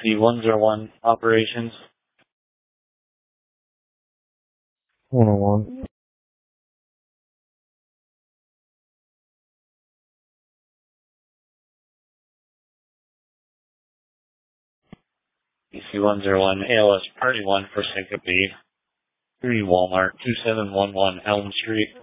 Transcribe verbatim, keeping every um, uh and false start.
C one zero one, operations. one oh one. E C one zero one, A L S Party one for Syncope, three Walmart, two seven one one Elm Street.